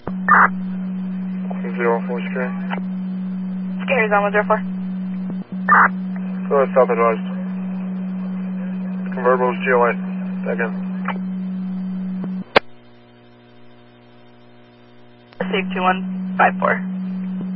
04 Scary. Scary's on 104. Go ahead, south advised. Convertible's GLA. Back in. Receive 2154.